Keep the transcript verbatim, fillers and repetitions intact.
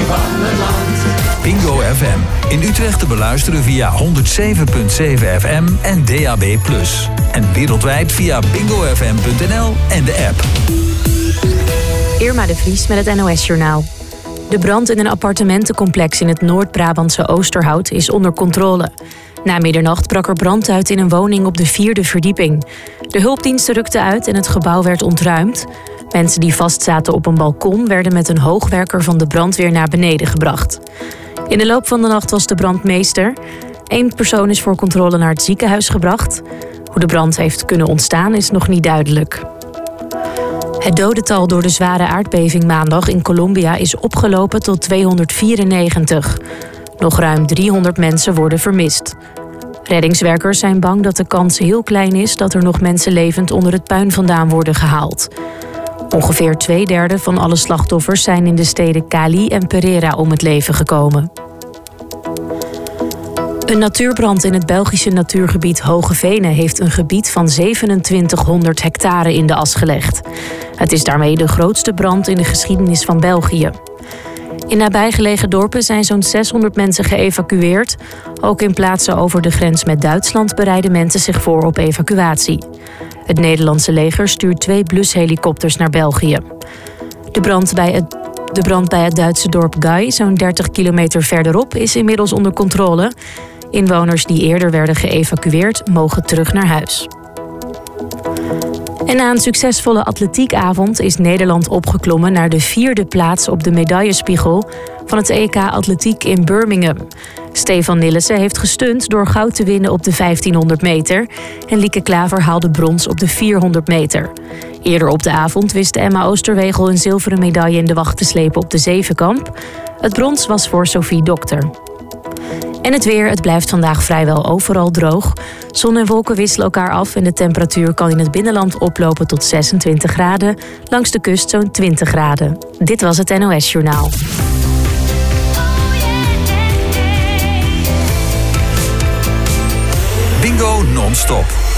van het land. Bingo F M. In Utrecht te beluisteren via honderd zeven komma zeven F M en D A B plus. En wereldwijd via bingo f m punt n l en de app. Irma de Vries met het N O S-journaal. De brand in een appartementencomplex in het Noord-Brabantse Oosterhout is onder controle. Na middernacht brak er brand uit in een woning op de vierde verdieping. De hulpdiensten rukten uit en het gebouw werd ontruimd. Mensen die vastzaten op een balkon werden met een hoogwerker van de brandweer naar beneden gebracht. In de loop van de nacht was de brandmeester. Eén persoon is voor controle naar het ziekenhuis gebracht. Hoe de brand heeft kunnen ontstaan is nog niet duidelijk. Het dodental door de zware aardbeving maandag in Colombia is opgelopen tot tweehonderdvierennegentig. Nog ruim driehonderd mensen worden vermist. Reddingswerkers zijn bang dat de kans heel klein is dat er nog mensen levend onder het puin vandaan worden gehaald. Ongeveer twee derde van alle slachtoffers zijn in de steden Cali en Pereira om het leven gekomen. Een natuurbrand in het Belgische natuurgebied Hoge Venen heeft een gebied van zevenentwintighonderd hectare in de as gelegd. Het is daarmee de grootste brand in de geschiedenis van België. In nabijgelegen dorpen zijn zo'n zeshonderd mensen geëvacueerd. Ook in plaatsen over de grens met Duitsland bereiden mensen zich voor op evacuatie. Het Nederlandse leger stuurt twee blushelikopters naar België. De brand bij het, de brand bij het Duitse dorp Gay, zo'n dertig kilometer verderop, is inmiddels onder controle. Inwoners die eerder werden geëvacueerd mogen terug naar huis. En na een succesvolle atletiekavond is Nederland opgeklommen naar de vierde plaats op de medaillespiegel van het E K Atletiek in Birmingham. Stefan Nillissen heeft gestunt door goud te winnen op de vijftienhonderd meter en Lieke Klaver haalde brons op de vierhonderd meter. Eerder op de avond wist Emma Oosterwegel een zilveren medaille in de wacht te slepen op de zevenkamp. Het brons was voor Sophie Dokter. En het weer, het blijft vandaag vrijwel overal droog. Zon en wolken wisselen elkaar af en de temperatuur kan in het binnenland oplopen tot zesentwintig graden. Langs de kust zo'n twintig graden. Dit was het N O S-journaal. Bingo non-stop.